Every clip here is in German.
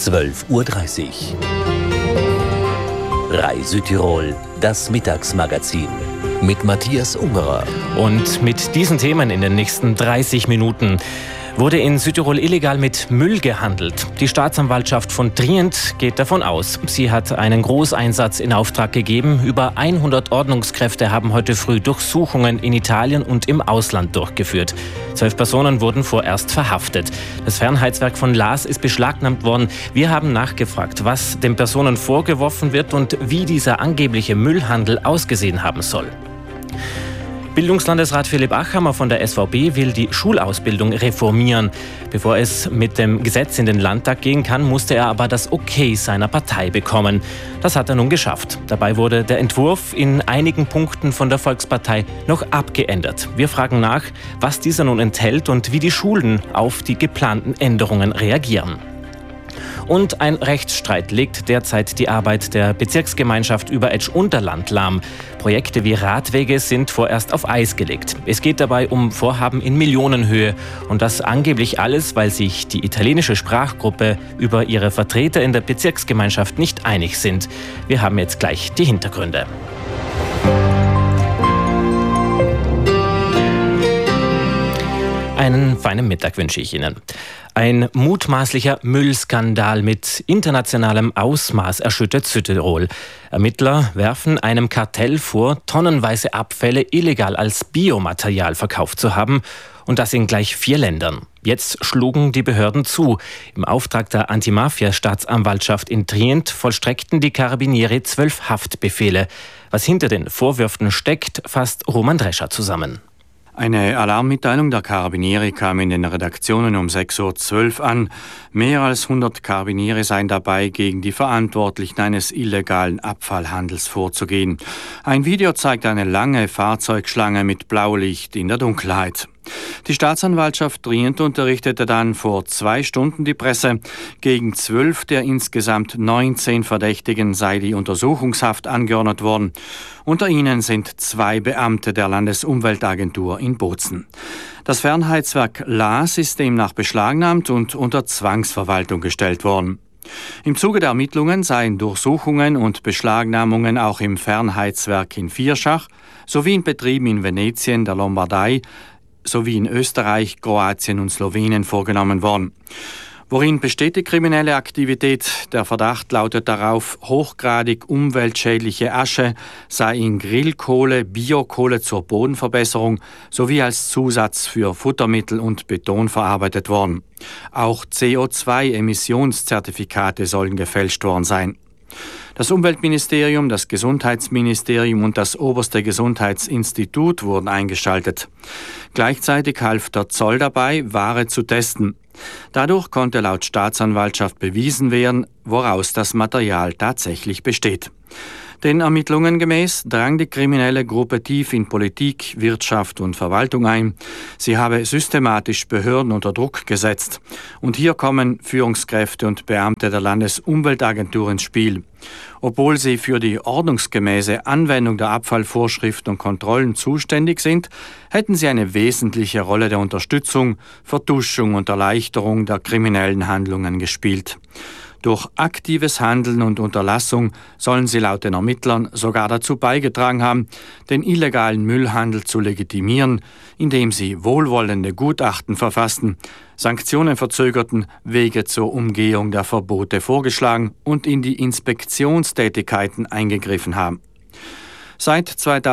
12:30 Uhr. Rai Südtirol, das Mittagsmagazin mit Matthias Ungerer. Und mit diesen Themen in den nächsten 30 Minuten. Wurde in Südtirol illegal mit Müll gehandelt? Die Staatsanwaltschaft von Trient geht davon aus. Sie hat einen Großeinsatz in Auftrag gegeben. Über 100 Ordnungskräfte haben heute früh Durchsuchungen in Italien und im Ausland durchgeführt. 12 Personen wurden vorerst verhaftet. Das Fernheitswerk von Laas ist beschlagnahmt worden. Wir haben nachgefragt, was den Personen vorgeworfen wird und wie dieser angebliche Müllhandel ausgesehen haben soll. Bildungslandesrat Philipp Achammer von der SVP will die Schulausbildung reformieren. Bevor es mit dem Gesetz in den Landtag gehen kann, musste er aber das Okay seiner Partei bekommen. Das hat er nun geschafft. Dabei wurde der Entwurf in einigen Punkten von der Volkspartei noch abgeändert. Wir fragen nach, was dieser nun enthält und wie die Schulen auf die geplanten Änderungen reagieren. Und ein Rechtsstreit legt derzeit die Arbeit der Bezirksgemeinschaft Überetsch-Unterland lahm. Projekte wie Radwege sind vorerst auf Eis gelegt. Es geht dabei um Vorhaben in Millionenhöhe. Und das angeblich alles, weil sich die italienische Sprachgruppe über ihre Vertreter in der Bezirksgemeinschaft nicht einig sind. Wir haben jetzt gleich die Hintergründe. Einen feinen Mittag wünsche ich Ihnen. Ein mutmaßlicher Müllskandal mit internationalem Ausmaß erschüttert Südtirol. Ermittler werfen einem Kartell vor, tonnenweise Abfälle illegal als Biomaterial verkauft zu haben. Und das in gleich 4 Ländern. Jetzt schlugen die Behörden zu. Im Auftrag der Antimafia-Staatsanwaltschaft in Trient vollstreckten die Carabinieri 12 Haftbefehle. Was hinter den Vorwürfen steckt, fasst Roman Drescher zusammen. Eine Alarmmitteilung der Carabinieri kam in den Redaktionen um 6:12 Uhr an. Mehr als 100 Carabinieri seien dabei, gegen die Verantwortlichen eines illegalen Abfallhandels vorzugehen. Ein Video zeigt eine lange Fahrzeugschlange mit Blaulicht in der Dunkelheit. Die Staatsanwaltschaft Trient unterrichtete dann vor 2 Stunden die Presse. Gegen 12 der insgesamt 19 Verdächtigen sei die Untersuchungshaft angeordnet worden. Unter ihnen sind 2 Beamte der Landesumweltagentur in Bozen. Das Fernheitswerk Laas ist demnach beschlagnahmt und unter Zwangsverwaltung gestellt worden. Im Zuge der Ermittlungen seien Durchsuchungen und Beschlagnahmungen auch im Fernheitswerk in Vierschach sowie in Betrieben in Venetien, der Lombardei, sowie in Österreich, Kroatien und Slowenien vorgenommen worden. Worin besteht die kriminelle Aktivität? Der Verdacht lautet darauf, hochgradig umweltschädliche Asche sei in Grillkohle, Biokohle zur Bodenverbesserung sowie als Zusatz für Futtermittel und Beton verarbeitet worden. Auch CO2-Emissionszertifikate sollen gefälscht worden sein. Das Umweltministerium, das Gesundheitsministerium und das Oberste Gesundheitsinstitut wurden eingeschaltet. Gleichzeitig half der Zoll dabei, Ware zu testen. Dadurch konnte laut Staatsanwaltschaft bewiesen werden, woraus das Material tatsächlich besteht. Den Ermittlungen gemäß drang die kriminelle Gruppe tief in Politik, Wirtschaft und Verwaltung ein. Sie habe systematisch Behörden unter Druck gesetzt. Und hier kommen Führungskräfte und Beamte der Landesumweltagentur ins Spiel. Obwohl sie für die ordnungsgemäße Anwendung der Abfallvorschriften und Kontrollen zuständig sind, hätten sie eine wesentliche Rolle der Unterstützung, Vertuschung und Erleichterung der kriminellen Handlungen gespielt. Durch aktives Handeln und Unterlassung sollen sie laut den Ermittlern sogar dazu beigetragen haben, den illegalen Müllhandel zu legitimieren, indem sie wohlwollende Gutachten verfassten, Sanktionen verzögerten, Wege zur Umgehung der Verbote vorgeschlagen und in die Inspektionstätigkeiten eingegriffen haben. Seit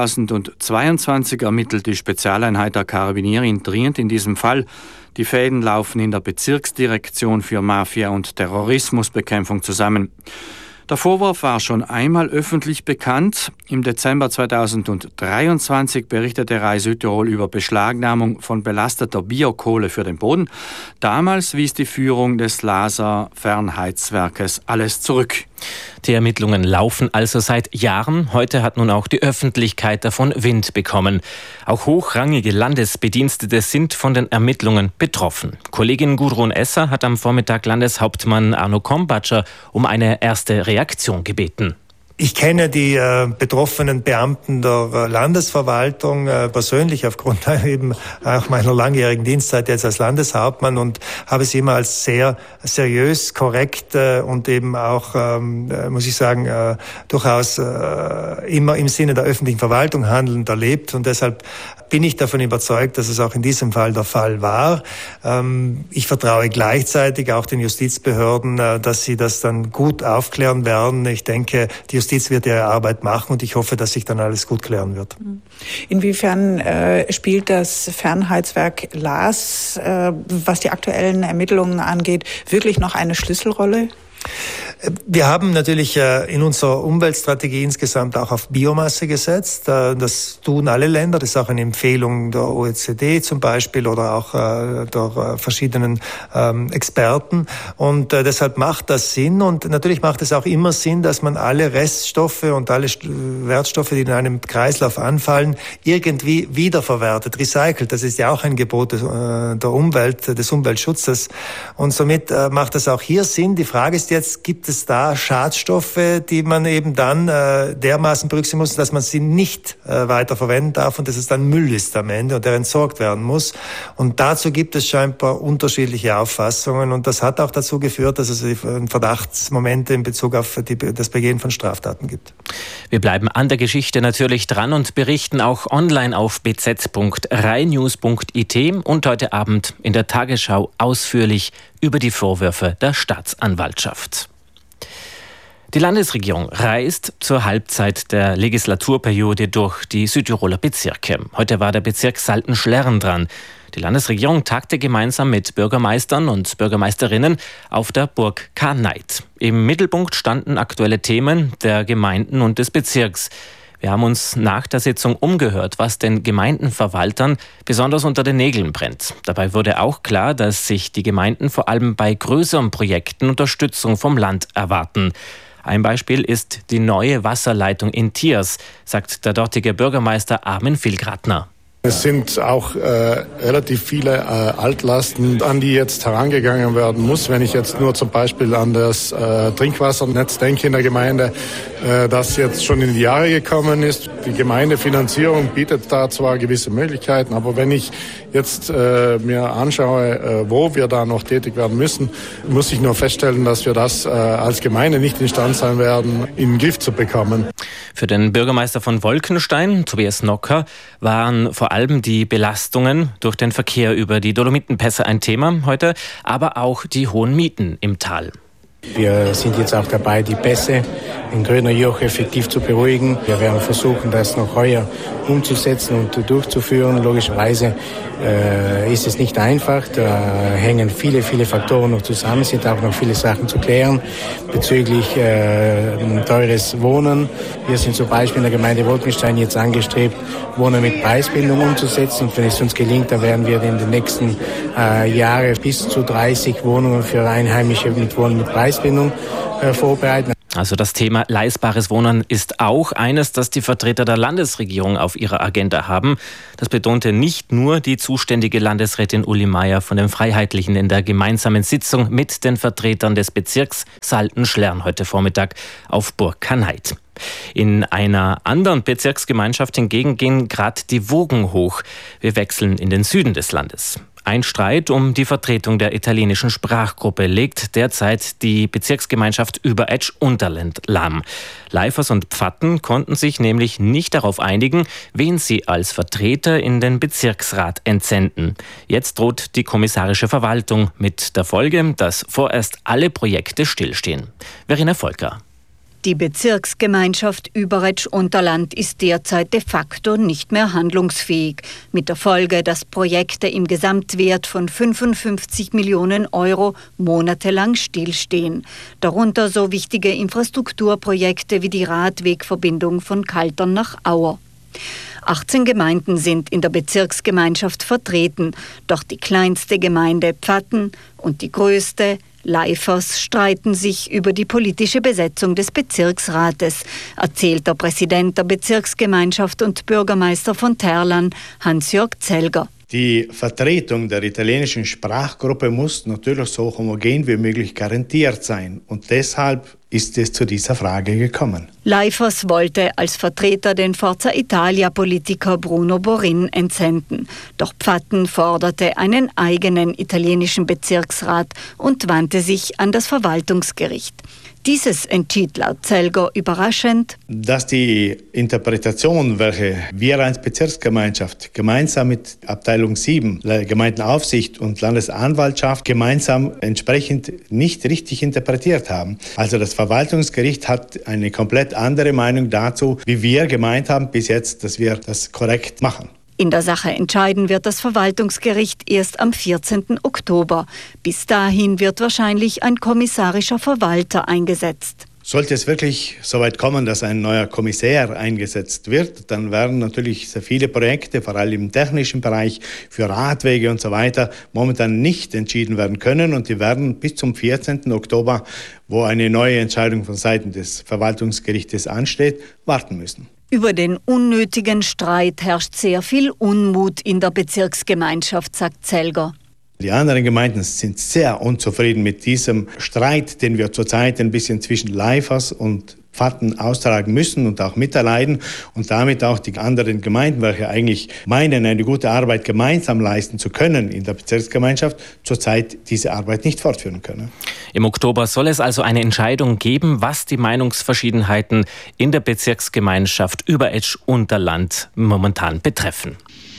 2022 ermittelt die Spezialeinheit der Carabinieri in Trient in diesem Fall. Die Fäden laufen in der Bezirksdirektion für Mafia- und Terrorismusbekämpfung zusammen. Der Vorwurf war schon einmal öffentlich bekannt. Im Dezember 2023 berichtete Rai Südtirol über Beschlagnahmung von belasteter Biokohle für den Boden. Damals wies die Führung des Laaser Fernheitswerkes alles zurück. Die Ermittlungen laufen also seit Jahren. Heute hat nun auch die Öffentlichkeit davon Wind bekommen. Auch hochrangige Landesbedienstete sind von den Ermittlungen betroffen. Kollegin Gudrun Esser hat am Vormittag Landeshauptmann Arno Krombacher um eine erste Reaktion gebeten. Ich kenne die betroffenen Beamten der Landesverwaltung persönlich aufgrund eben auch meiner langjährigen Dienstzeit jetzt als Landeshauptmann und habe sie immer als sehr seriös, korrekt und eben auch, muss ich sagen, durchaus immer im Sinne der öffentlichen Verwaltung handelnd erlebt. Und deshalb bin ich davon überzeugt, dass es auch in diesem Fall der Fall war. Ich vertraue gleichzeitig auch den Justizbehörden, dass sie das dann gut aufklären werden. Ich denke, die Justiz wird ihre Arbeit machen und ich hoffe, dass sich dann alles gut klären wird. Inwiefern spielt das Fernheitswerk Laas, was die aktuellen Ermittlungen angeht, wirklich noch eine Schlüsselrolle? Wir haben natürlich in unserer Umweltstrategie insgesamt auch auf Biomasse gesetzt. Das tun alle Länder. Das ist auch eine Empfehlung der OECD zum Beispiel oder auch der verschiedenen Experten. Und deshalb macht das Sinn. Und natürlich macht es auch immer Sinn, dass man alle Reststoffe und alle Wertstoffe, die in einem Kreislauf anfallen, irgendwie wiederverwertet, recycelt. Das ist ja auch ein Gebot der Umwelt, des Umweltschutzes. Und somit macht es auch hier Sinn. Die Frage ist jetzt, gibt es da Schadstoffe, die man eben dann dermaßen berücksichtigen muss, dass man sie nicht weiter verwenden darf und dass es dann Müll ist am Ende und der entsorgt werden muss. Und dazu gibt es scheinbar unterschiedliche Auffassungen und das hat auch dazu geführt, dass es Verdachtsmomente in Bezug auf das Begehen von Straftaten gibt. Wir bleiben an der Geschichte natürlich dran und berichten auch online auf bz.rainews.it und heute Abend in der Tagesschau ausführlich über die Vorwürfe der Staatsanwaltschaft. Die Landesregierung reist zur Halbzeit der Legislaturperiode durch die Südtiroler Bezirke. Heute war der Bezirk Salten-Schlern dran. Die Landesregierung tagte gemeinsam mit Bürgermeistern und Bürgermeisterinnen auf der Burg Karneit. Im Mittelpunkt standen aktuelle Themen der Gemeinden und des Bezirks. Wir haben uns nach der Sitzung umgehört, was den Gemeindenverwaltern besonders unter den Nägeln brennt. Dabei wurde auch klar, dass sich die Gemeinden vor allem bei größeren Projekten Unterstützung vom Land erwarten. Ein Beispiel ist die neue Wasserleitung in Tiers, sagt der dortige Bürgermeister Armin Vilgratner. Es sind auch relativ viele Altlasten, an die jetzt herangegangen werden muss. Wenn ich jetzt nur zum Beispiel an das Trinkwassernetz denke in der Gemeinde, das jetzt schon in die Jahre gekommen ist. Die Gemeindefinanzierung bietet da zwar gewisse Möglichkeiten, aber wenn ich jetzt mir anschaue, wo wir da noch tätig werden müssen, muss ich nur feststellen, dass wir das als Gemeinde nicht imstande sein werden, in den Griff zu bekommen. Für den Bürgermeister von Wolkenstein, Tobias Nocker, waren vor allem die Belastungen durch den Verkehr über die Dolomitenpässe ein Thema heute, aber auch die hohen Mieten im Tal. Wir sind jetzt auch dabei, die Pässe in Gröner Joch effektiv zu beruhigen. Wir werden versuchen, das noch heuer umzusetzen und durchzuführen. Logischerweise ist es nicht einfach. Da hängen viele Faktoren noch zusammen. Es sind auch noch viele Sachen zu klären bezüglich teures Wohnen. Wir sind zum Beispiel in der Gemeinde Wolkenstein jetzt angestrebt, Wohnen mit Preisbindung umzusetzen. Und wenn es uns gelingt, dann werden wir in den nächsten Jahren bis zu 30 Wohnungen für Einheimische mit Wohnen mit Preisbindung vorbereiten. Also das Thema leistbares Wohnen ist auch eines, das die Vertreter der Landesregierung auf ihrer Agenda haben. Das betonte nicht nur die zuständige Landesrätin Uli Meier von den Freiheitlichen in der gemeinsamen Sitzung mit den Vertretern des Bezirks Salten-Schlern heute Vormittag auf Burg Karneit. In einer anderen Bezirksgemeinschaft hingegen gehen gerade die Wogen hoch. Wir wechseln in den Süden des Landes. Ein Streit um die Vertretung der italienischen Sprachgruppe legt derzeit die Bezirksgemeinschaft Überetsch-Unterland lahm. Leifers und Pfatten konnten sich nämlich nicht darauf einigen, wen sie als Vertreter in den Bezirksrat entsenden. Jetzt droht die kommissarische Verwaltung mit der Folge, dass vorerst alle Projekte stillstehen. Verena Volker. Die Bezirksgemeinschaft Überetsch-Unterland ist derzeit de facto nicht mehr handlungsfähig. Mit der Folge, dass Projekte im Gesamtwert von 55 Millionen Euro monatelang stillstehen. Darunter so wichtige Infrastrukturprojekte wie die Radwegverbindung von Kaltern nach Auer. 18 Gemeinden sind in der Bezirksgemeinschaft vertreten, doch die kleinste Gemeinde Pfatten und die größte Leifers streiten sich über die politische Besetzung des Bezirksrates, erzählt der Präsident der Bezirksgemeinschaft und Bürgermeister von Terlan, Hans-Jörg Zelger. Die Vertretung der italienischen Sprachgruppe muss natürlich so homogen wie möglich garantiert sein. Und deshalb ist es zu dieser Frage gekommen. Leifers wollte als Vertreter den Forza Italia-Politiker Bruno Borin entsenden. Doch Pfatten forderte einen eigenen italienischen Bezirksrat und wandte sich an das Verwaltungsgericht. Dieses entschied laut Zelgo überraschend, dass die Interpretation, welche wir als Bezirksgemeinschaft gemeinsam mit Abteilung 7, Gemeindenaufsicht und Landesanwaltschaft gemeinsam entsprechend nicht richtig interpretiert haben. Also das Verwaltungsgericht hat eine komplett andere Meinung dazu, wie wir gemeint haben bis jetzt, dass wir das korrekt machen. In der Sache entscheiden wird das Verwaltungsgericht erst am 14. Oktober. Bis dahin wird wahrscheinlich ein kommissarischer Verwalter eingesetzt. Sollte es wirklich so weit kommen, dass ein neuer Kommissär eingesetzt wird, dann werden natürlich sehr viele Projekte, vor allem im technischen Bereich, für Radwege und so weiter, momentan nicht entschieden werden können. Und die werden bis zum 14. Oktober, wo eine neue Entscheidung von Seiten des Verwaltungsgerichtes ansteht, warten müssen. Über den unnötigen Streit herrscht sehr viel Unmut in der Bezirksgemeinschaft, sagt Zelger. Die anderen Gemeinden sind sehr unzufrieden mit diesem Streit, den wir zurzeit ein bisschen zwischen Leifers und Pfatten austragen müssen und auch miterleiden und damit auch die anderen Gemeinden, welche eigentlich meinen, eine gute Arbeit gemeinsam leisten zu können in der Bezirksgemeinschaft, zurzeit diese Arbeit nicht fortführen können. Im Oktober soll es also eine Entscheidung geben, was die Meinungsverschiedenheiten in der Bezirksgemeinschaft Überetsch-Unterland momentan betreffen.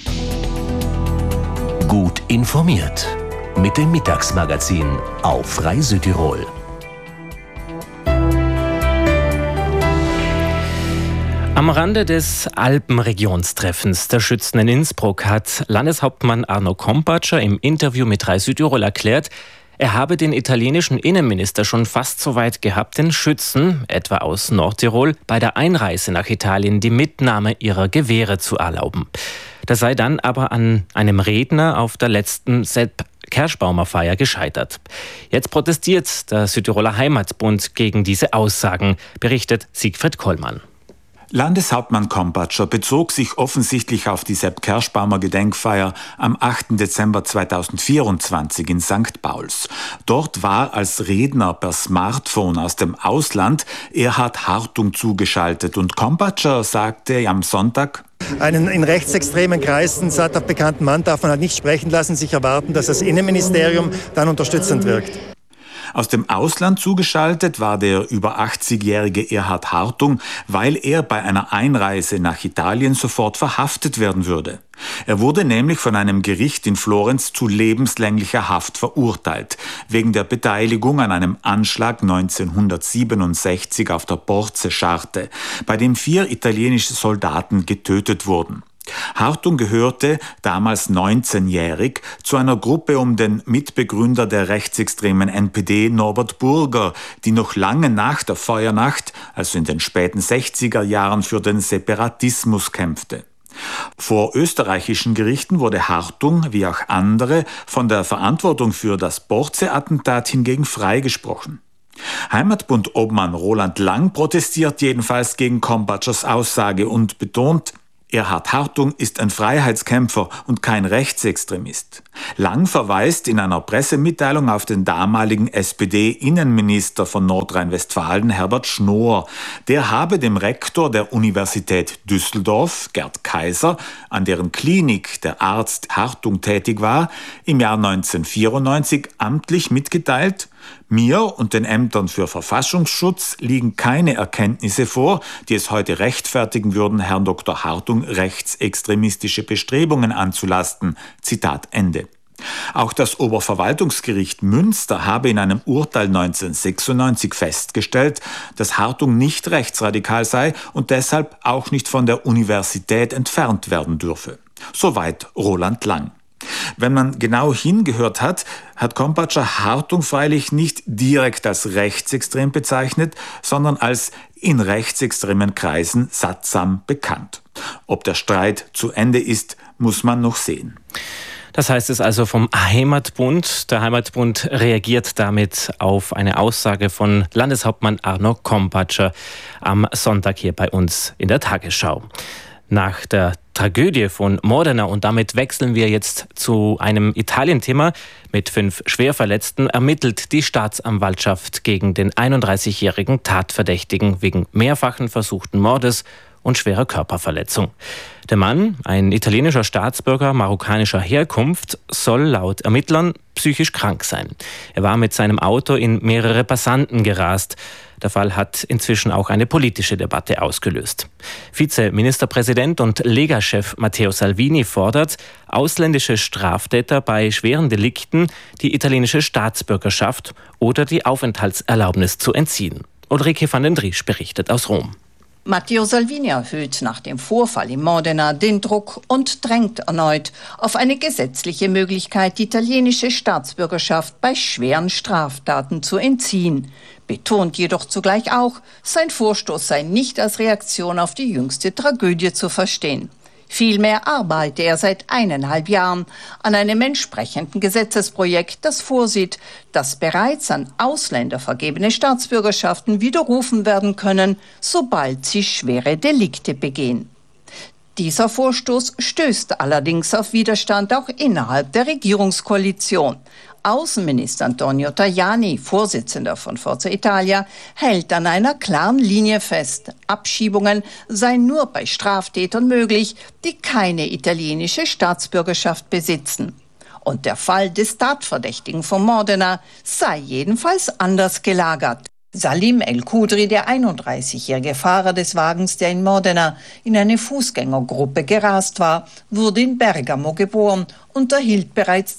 Gut informiert mit dem Mittagsmagazin auf Frei Südtirol. Am Rande des Alpenregionstreffens der Schützen in Innsbruck hat Landeshauptmann Arno Kompatscher im Interview mit Frei Südtirol erklärt, er habe den italienischen Innenminister schon fast so weit gehabt, den Schützen, etwa aus Nordtirol, bei der Einreise nach Italien die Mitnahme ihrer Gewehre zu erlauben. Das sei dann aber an einem Redner auf der letzten Sepp-Kerschbaumer-Feier gescheitert. Jetzt protestiert der Südtiroler Heimatbund gegen diese Aussagen, berichtet Siegfried Kollmann. Landeshauptmann Kompatscher bezog sich offensichtlich auf die Sepp-Kerschbaumer Gedenkfeier am 8. Dezember 2024 in St. Pauls. Dort war als Redner per Smartphone aus dem Ausland Erhard Hartung zugeschaltet und Kompatscher sagte am Sonntag: Einen in rechtsextremen Kreisen satt bekannten Mann darf man halt nicht sprechen lassen, sich erwarten, dass das Innenministerium dann unterstützend wirkt. Aus dem Ausland zugeschaltet war der über 80-jährige Erhard Hartung, weil er bei einer Einreise nach Italien sofort verhaftet werden würde. Er wurde nämlich von einem Gericht in Florenz zu lebenslänglicher Haft verurteilt, wegen der Beteiligung an einem Anschlag 1967 auf der Porze-Scharte, bei dem 4 italienische Soldaten getötet wurden. Hartung gehörte, damals 19-jährig, zu einer Gruppe um den Mitbegründer der rechtsextremen NPD Norbert Burger, die noch lange nach der Feuernacht, also in den späten 60er Jahren, für den Separatismus kämpfte. Vor österreichischen Gerichten wurde Hartung, wie auch andere, von der Verantwortung für das Porze-Attentat hingegen freigesprochen. Heimatbund-Obmann Roland Lang protestiert jedenfalls gegen Kompatschers Aussage und betont, Erhard Hartung ist ein Freiheitskämpfer und kein Rechtsextremist. Lang verweist in einer Pressemitteilung auf den damaligen SPD-Innenminister von Nordrhein-Westfalen, Herbert Schnoor. Der habe dem Rektor der Universität Düsseldorf, Gerd Kaiser, an deren Klinik der Arzt Hartung tätig war, im Jahr 1994 amtlich mitgeteilt: Mir und den Ämtern für Verfassungsschutz liegen keine Erkenntnisse vor, die es heute rechtfertigen würden, Herrn Dr. Hartung rechtsextremistische Bestrebungen anzulasten. Zitat Ende. Auch das Oberverwaltungsgericht Münster habe in einem Urteil 1996 festgestellt, dass Hartung nicht rechtsradikal sei und deshalb auch nicht von der Universität entfernt werden dürfe. Soweit Roland Lang. Wenn man genau hingehört hat, hat Kompatscher Hartung freilich nicht direkt als rechtsextrem bezeichnet, sondern als in rechtsextremen Kreisen sattsam bekannt. Ob der Streit zu Ende ist, muss man noch sehen. Das heißt es also vom Heimatbund. Der Heimatbund reagiert damit auf eine Aussage von Landeshauptmann Arno Kompatscher am Sonntag hier bei uns in der Tagesschau. Nach der Tragödie von Modena und damit wechseln wir jetzt zu einem Italien-Thema. Mit 5 Schwerverletzten ermittelt die Staatsanwaltschaft gegen den 31-jährigen Tatverdächtigen wegen mehrfachen versuchten Mordes und schwerer Körperverletzung. Der Mann, ein italienischer Staatsbürger marokkanischer Herkunft, soll laut Ermittlern psychisch krank sein. Er war mit seinem Auto in mehrere Passanten gerast. Der Fall hat inzwischen auch eine politische Debatte ausgelöst. Vizeministerpräsident und Lega-Chef Matteo Salvini fordert, ausländische Straftäter bei schweren Delikten die italienische Staatsbürgerschaft oder die Aufenthaltserlaubnis zu entziehen. Ulrike van den Driesch berichtet aus Rom. Matteo Salvini erhöht nach dem Vorfall in Modena den Druck und drängt erneut auf eine gesetzliche Möglichkeit, die italienische Staatsbürgerschaft bei schweren Straftaten zu entziehen. Betont jedoch zugleich auch, sein Vorstoß sei nicht als Reaktion auf die jüngste Tragödie zu verstehen. Vielmehr arbeite er seit 1,5 Jahren an einem entsprechenden Gesetzesprojekt, das vorsieht, dass bereits an Ausländer vergebene Staatsbürgerschaften widerrufen werden können, sobald sie schwere Delikte begehen. Dieser Vorstoß stößt allerdings auf Widerstand auch innerhalb der Regierungskoalition. Außenminister Antonio Tajani, Vorsitzender von Forza Italia, hält an einer klaren Linie fest. Abschiebungen seien nur bei Straftätern möglich, die keine italienische Staatsbürgerschaft besitzen. Und der Fall des Tatverdächtigen von Modena sei jedenfalls anders gelagert. Salim El-Kudri, der 31-jährige Fahrer des Wagens, der in Modena in eine Fußgängergruppe gerast war, wurde in Bergamo geboren und erhielt bereits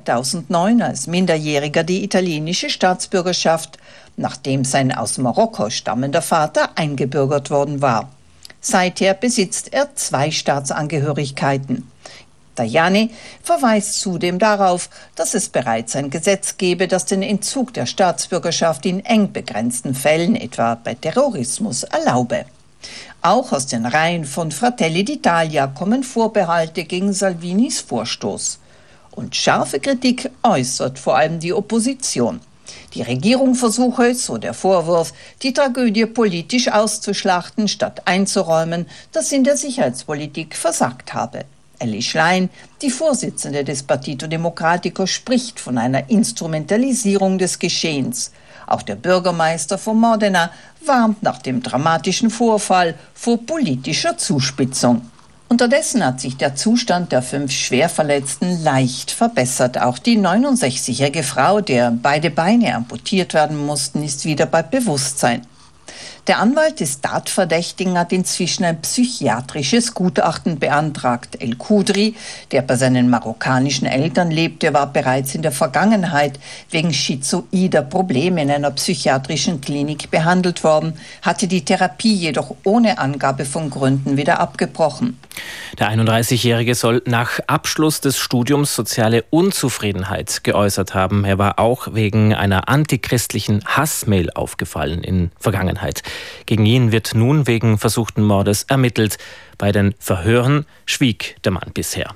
2009 als Minderjähriger die italienische Staatsbürgerschaft, nachdem sein aus Marokko stammender Vater eingebürgert worden war. Seither besitzt er 2 Staatsangehörigkeiten. Tajani verweist zudem darauf, dass es bereits ein Gesetz gebe, das den Entzug der Staatsbürgerschaft in eng begrenzten Fällen, etwa bei Terrorismus, erlaube. Auch aus den Reihen von Fratelli d'Italia kommen Vorbehalte gegen Salvinis Vorstoß. Und scharfe Kritik äußert vor allem die Opposition. Die Regierung versuche, so der Vorwurf, die Tragödie politisch auszuschlachten, statt einzuräumen, dass sie in der Sicherheitspolitik versagt habe. Elly Schlein, die Vorsitzende des Partito Democratico, spricht von einer Instrumentalisierung des Geschehens. Auch der Bürgermeister von Modena warnt nach dem dramatischen Vorfall vor politischer Zuspitzung. Unterdessen hat sich der Zustand der 5 Schwerverletzten leicht verbessert. Auch die 69-jährige Frau, der beide Beine amputiert werden mussten, ist wieder bei Bewusstsein. Der Anwalt des Tatverdächtigen hat inzwischen ein psychiatrisches Gutachten beantragt. El-Kudri, der bei seinen marokkanischen Eltern lebte, war bereits in der Vergangenheit wegen schizoider Probleme in einer psychiatrischen Klinik behandelt worden, hatte die Therapie jedoch ohne Angabe von Gründen wieder abgebrochen. Der 31-Jährige soll nach Abschluss des Studiums soziale Unzufriedenheit geäußert haben. Er war auch wegen einer antichristlichen Hassmail aufgefallen in Vergangenheit. Gegen ihn wird nun wegen versuchten Mordes ermittelt. Bei den Verhören schwieg der Mann bisher.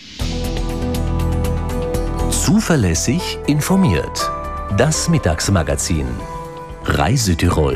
Zuverlässig informiert. Das Mittagsmagazin. Reisetirol.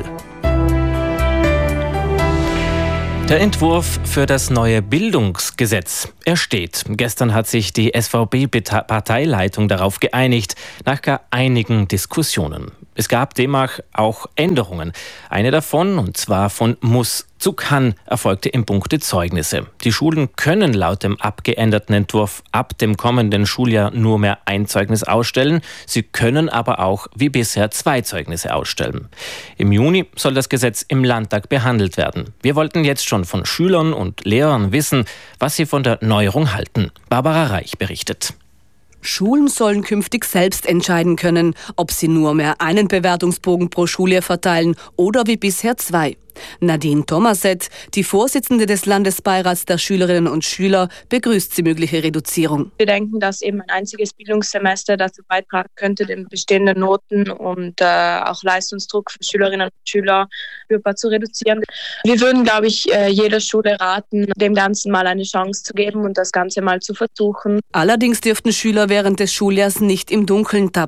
Der Entwurf für das neue Bildungsgesetz. Er steht. Gestern hat sich die SVP-Parteileitung darauf geeinigt, nach gar einigen Diskussionen. Es gab demnach auch Änderungen. Eine davon, und zwar von muss zu kann, erfolgte im Punkte Zeugnisse. Die Schulen können laut dem abgeänderten Entwurf ab dem kommenden Schuljahr nur mehr ein Zeugnis ausstellen. Sie können aber auch wie bisher 2 Zeugnisse ausstellen. Im Juni soll das Gesetz im Landtag behandelt werden. Wir wollten jetzt schon von Schülern und Lehrern wissen, was sie von der Neuerung halten. Barbara Reich berichtet. Schulen sollen künftig selbst entscheiden können, ob sie nur mehr einen Bewertungsbogen pro Schuljahr verteilen oder wie bisher 2. Nadine Thomaset, die Vorsitzende des Landesbeirats der Schülerinnen und Schüler, begrüßt die mögliche Reduzierung. Wir denken, dass eben ein einziges Bildungssemester dazu beitragen könnte, den bestehenden Noten und auch Leistungsdruck für Schülerinnen und Schüler spürbar zu reduzieren. Wir würden, glaube ich, jeder Schule raten, dem Ganzen mal eine Chance zu geben und das Ganze mal zu versuchen. Allerdings dürften Schüler während des Schuljahrs nicht im Dunkeln tappen.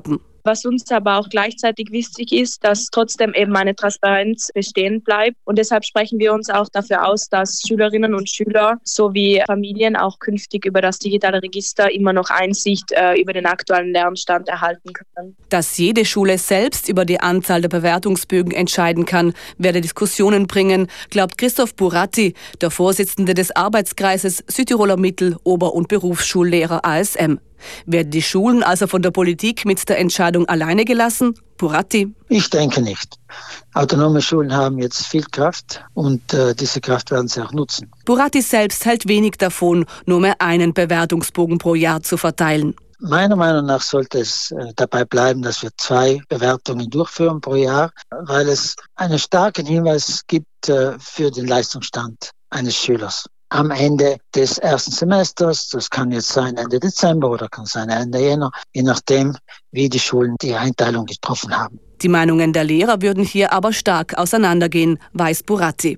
Was uns aber auch gleichzeitig wichtig ist, dass trotzdem eben eine Transparenz bestehen bleibt. Und deshalb sprechen wir uns auch dafür aus, dass Schülerinnen und Schüler sowie Familien auch künftig über das digitale Register immer noch Einsicht über den aktuellen Lernstand erhalten können. Dass jede Schule selbst über die Anzahl der Bewertungsbögen entscheiden kann, werde Diskussionen bringen, glaubt Christoph Buratti, der Vorsitzende des Arbeitskreises Südtiroler Mittel-, Ober- und Berufsschullehrer ASM. Werden die Schulen also von der Politik mit der Entscheidung alleine gelassen? Buratti? Ich denke nicht. Autonome Schulen haben jetzt viel Kraft und diese Kraft werden sie auch nutzen. Buratti selbst hält wenig davon, nur mehr einen Bewertungsbogen pro Jahr zu verteilen. Meiner Meinung nach sollte es dabei bleiben, dass wir 2 Bewertungen durchführen pro Jahr, weil es einen starken Hinweis gibt für den Leistungsstand eines Schülers. Am Ende des ersten Semesters, das kann jetzt sein Ende Dezember oder kann sein Ende Jänner, je nachdem, wie die Schulen die Einteilung getroffen haben. Die Meinungen der Lehrer würden hier aber stark auseinandergehen, weiß Buratti.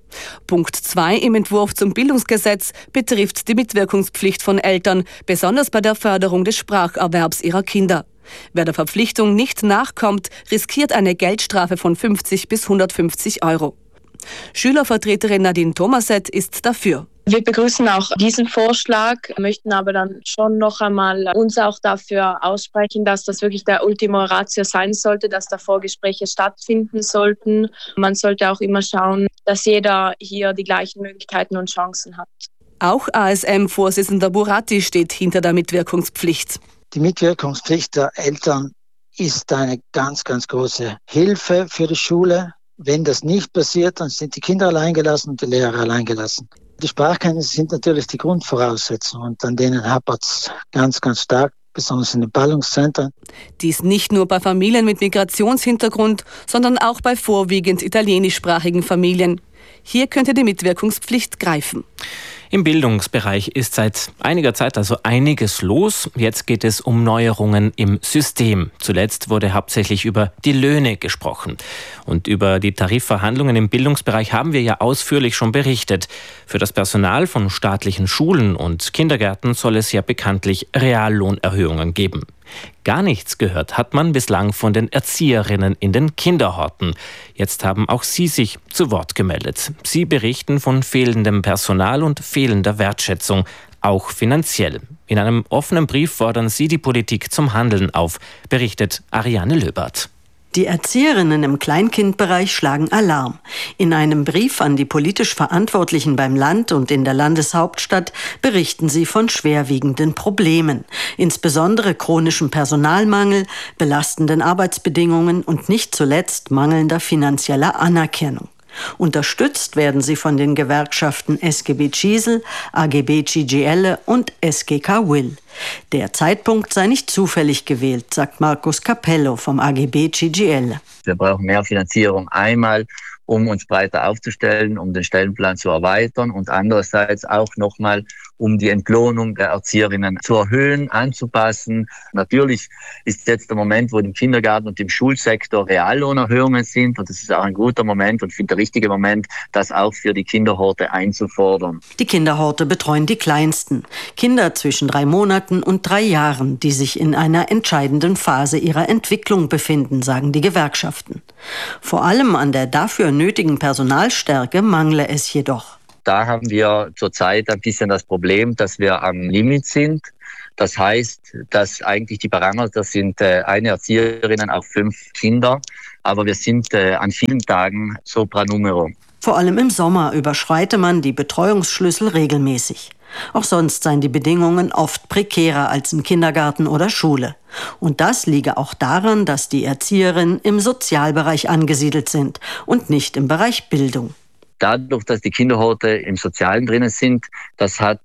Punkt 2 im Entwurf zum Bildungsgesetz betrifft die Mitwirkungspflicht von Eltern, besonders bei der Förderung des Spracherwerbs ihrer Kinder. Wer der Verpflichtung nicht nachkommt, riskiert eine Geldstrafe von 50 bis 150 Euro. Schülervertreterin Nadine Thomaset ist dafür. Wir begrüßen auch diesen Vorschlag, möchten aber dann schon noch einmal uns auch dafür aussprechen, dass das wirklich der Ultima Ratio sein sollte, dass da Vorgespräche stattfinden sollten. Man sollte auch immer schauen, dass jeder hier die gleichen Möglichkeiten und Chancen hat. Auch ASM-Vorsitzender Buratti steht hinter der Mitwirkungspflicht. Die Mitwirkungspflicht der Eltern ist eine ganz, ganz große Hilfe für die Schule. Wenn das nicht passiert, dann sind die Kinder alleingelassen und die Lehrer alleingelassen. Die Sprachkenntnisse sind natürlich die Grundvoraussetzung und an denen hapert es ganz, ganz stark, besonders in den Ballungszentren. Dies nicht nur bei Familien mit Migrationshintergrund, sondern auch bei vorwiegend italienischsprachigen Familien. Hier könnte die Mitwirkungspflicht greifen. Im Bildungsbereich ist seit einiger Zeit also einiges los. Jetzt geht es um Neuerungen im System. Zuletzt wurde hauptsächlich über die Löhne gesprochen. Und über die Tarifverhandlungen im Bildungsbereich haben wir ja ausführlich schon berichtet. Für das Personal von staatlichen Schulen und Kindergärten soll es ja bekanntlich Reallohnerhöhungen geben. Gar nichts gehört hat man bislang von den Erzieherinnen in den Kinderhorten. Jetzt haben auch sie sich zu Wort gemeldet. Sie berichten von fehlendem Personal und fehlender Wertschätzung, auch finanziell. In einem offenen Brief fordern sie die Politik zum Handeln auf, berichtet Ariane Löbert. Die Erzieherinnen im Kleinkindbereich schlagen Alarm. In einem Brief an die politisch Verantwortlichen beim Land und in der Landeshauptstadt berichten sie von schwerwiegenden Problemen, insbesondere chronischem Personalmangel, belastenden Arbeitsbedingungen und nicht zuletzt mangelnder finanzieller Anerkennung. Unterstützt werden sie von den Gewerkschaften SGB Ciesel, AGB CGL und SGK Will. Der Zeitpunkt sei nicht zufällig gewählt, sagt Markus Capello vom AGB CGL. Wir brauchen mehr Finanzierung einmal, um uns breiter aufzustellen, um den Stellenplan zu erweitern und andererseits auch nochmal, um die Entlohnung der Erzieherinnen zu erhöhen, anzupassen. Natürlich ist jetzt der Moment, wo im Kindergarten und im Schulsektor Reallohnerhöhungen sind und das ist auch ein guter Moment und ich finde der richtige Moment, das auch für die Kinderhorte einzufordern. Die Kinderhorte betreuen die Kleinsten, Kinder zwischen 3 Monaten und 3 Jahren, die sich in einer entscheidenden Phase ihrer Entwicklung befinden, sagen die Gewerkschaften. Vor allem an der dafür nötigen Personalstärke mangle es jedoch. Da haben wir zurzeit ein bisschen das Problem, dass wir am Limit sind. Das heißt, dass eigentlich die Parameter sind eine Erzieherin auf 5 Kinder, aber wir sind an vielen Tagen supranumero. Vor allem im Sommer überschreite man die Betreuungsschlüssel regelmäßig. Auch sonst seien die Bedingungen oft prekärer als in Kindergarten oder Schule. Und das liege auch daran, dass die Erzieherinnen im Sozialbereich angesiedelt sind und nicht im Bereich Bildung. Dadurch, dass die Kinderhorte im Sozialen drinnen sind, das hat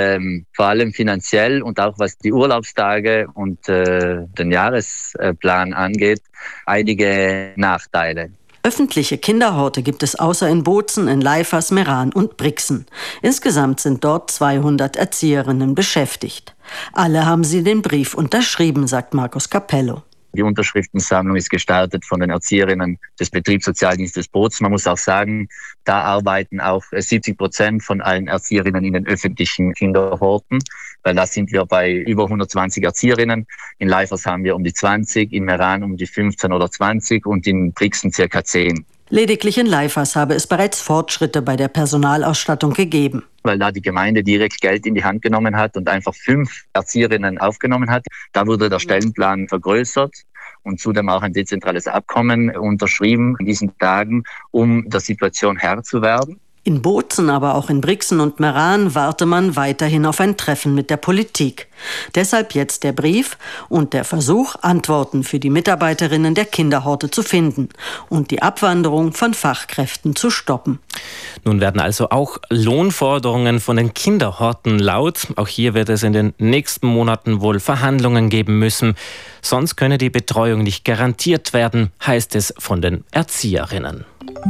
vor allem finanziell und auch was die Urlaubstage und den Jahresplan angeht, einige Nachteile. Öffentliche Kinderhorte gibt es außer in Bozen, in Leifers, Meran und Brixen. Insgesamt sind dort 200 Erzieherinnen beschäftigt. Alle haben sie den Brief unterschrieben, sagt Markus Capello. Die Unterschriftensammlung ist gestartet von den Erzieherinnen des Betriebssozialdienstes Bozen. Man muss auch sagen, da arbeiten auch 70% von allen Erzieherinnen in den öffentlichen Kinderhorten, weil da sind wir bei über 120 Erzieherinnen. In Leifers haben wir um die 20, in Meran um die 15 oder 20 und in Brixen circa 10. Lediglich in Leifers habe es bereits Fortschritte bei der Personalausstattung gegeben. Weil da die Gemeinde direkt Geld in die Hand genommen hat und einfach 5 Erzieherinnen aufgenommen hat. Da wurde der Stellenplan vergrößert und zudem auch ein dezentrales Abkommen unterschrieben in diesen Tagen, um der Situation Herr zu werden. In Bozen, aber auch in Brixen und Meran warte man weiterhin auf ein Treffen mit der Politik. Deshalb jetzt der Brief und der Versuch, Antworten für die Mitarbeiterinnen der Kinderhorte zu finden und die Abwanderung von Fachkräften zu stoppen. Nun werden also auch Lohnforderungen von den Kinderhorten laut. Auch hier wird es in den nächsten Monaten wohl Verhandlungen geben müssen. Sonst könne die Betreuung nicht garantiert werden, heißt es von den Erzieherinnen.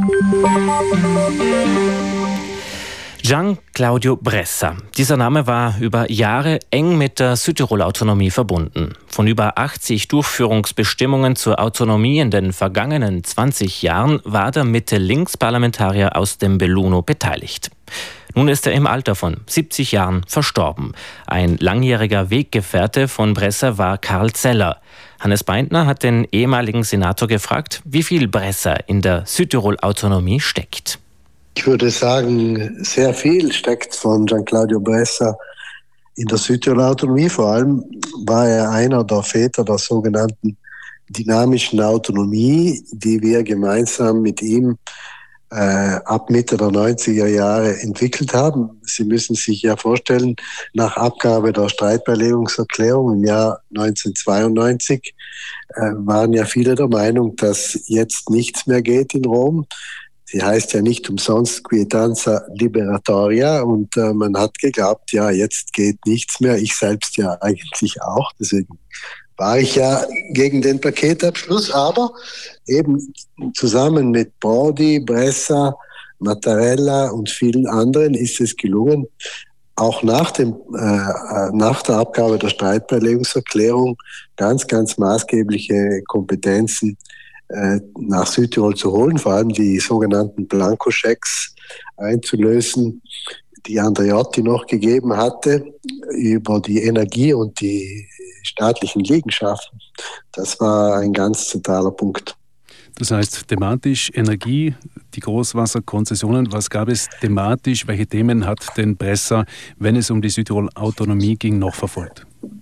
Gian Claudio Bressa. Dieser Name war über Jahre eng mit der Südtirol-Autonomie verbunden. Von über 80 Durchführungsbestimmungen zur Autonomie in den vergangenen 20 Jahren war der Mitte-Links-Parlamentarier aus dem Belluno beteiligt. Nun ist er im Alter von 70 Jahren verstorben. Ein langjähriger Weggefährte von Bressa war Karl Zeller. Hannes Beintner hat den ehemaligen Senator gefragt, wie viel Bressa in der Südtirol-Autonomie steckt. Ich würde sagen, sehr viel steckt von Gian Claudio Bressa in der Südtiroler Autonomie. Vor allem war er einer der Väter der sogenannten dynamischen Autonomie, die wir gemeinsam mit ihm ab Mitte der 90er Jahre entwickelt haben. Sie müssen sich ja vorstellen, nach Abgabe der Streitbeilegungserklärung im Jahr 1992 waren ja viele der Meinung, dass jetzt nichts mehr geht in Rom. Sie heißt ja nicht umsonst Quietanza Liberatoria und man hat geglaubt, ja, jetzt geht nichts mehr. Ich selbst ja eigentlich auch, deswegen war ich ja gegen den Paketabschluss, aber eben zusammen mit Prodi, Bressa, Mattarella und vielen anderen ist es gelungen, auch nach der Abgabe der Streitbeilegungserklärung ganz maßgebliche Kompetenzen nach Südtirol zu holen, vor allem die sogenannten Blankoschecks einzulösen, die Andreotti noch gegeben hatte über die Energie und die staatlichen Liegenschaften. Das war ein ganz zentraler Punkt. Das heißt, thematisch Energie, die Großwasserkonzessionen, was gab es thematisch, welche Themen hat denn Bressa, wenn es um die Südtirol-Autonomie ging, noch verfolgt?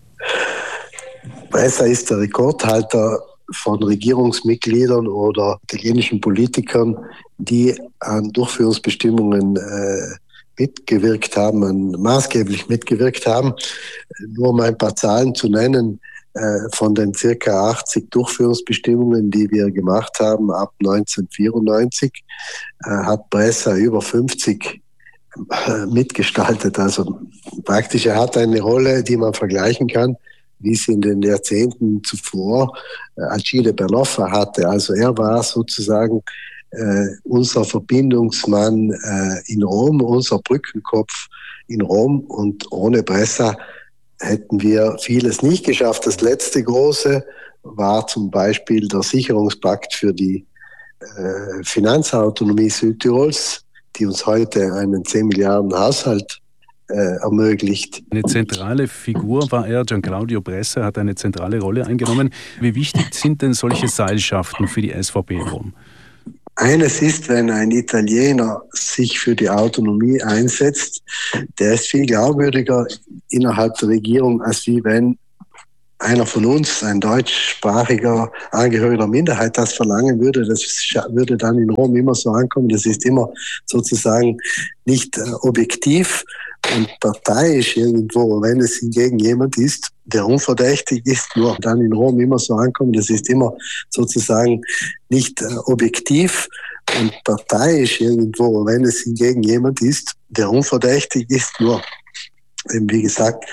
Bressa ist der Rekordhalter von Regierungsmitgliedern oder italienischen Politikern, die an Durchführungsbestimmungen mitgewirkt haben, maßgeblich mitgewirkt haben. Nur um ein paar Zahlen zu nennen, von den circa 80 Durchführungsbestimmungen, die wir gemacht haben ab 1994, hat Bressa über 50 mitgestaltet. Also praktisch, er hat eine Rolle, die man vergleichen kann, wie es in den Jahrzehnten zuvor Alcide Berloffa hatte. Also er war sozusagen unser Verbindungsmann in Rom, unser Brückenkopf in Rom, und ohne Bressa hätten wir vieles nicht geschafft. Das letzte große war zum Beispiel der Sicherungspakt für die Finanzautonomie Südtirols, die uns heute einen 10 Milliarden Haushalt ermöglicht. Eine zentrale Figur war er, Gian Claudio Bressa hat eine zentrale Rolle eingenommen. Wie wichtig sind denn solche Seilschaften für die SVP in Rom? Eines ist, wenn ein Italiener sich für die Autonomie einsetzt, der ist viel glaubwürdiger innerhalb der Regierung, als wie wenn einer von uns, ein deutschsprachiger Angehöriger der Minderheit, das verlangen würde. Das würde dann in Rom immer so ankommen. Das ist immer sozusagen nicht objektiv und parteiisch irgendwo. Wenn es hingegen jemand ist, der unverdächtig ist, nur dann in Rom immer so ankommen. Das ist immer sozusagen nicht objektiv und parteiisch irgendwo. Wenn es hingegen jemand ist, der unverdächtig ist, nur eben wie gesagt,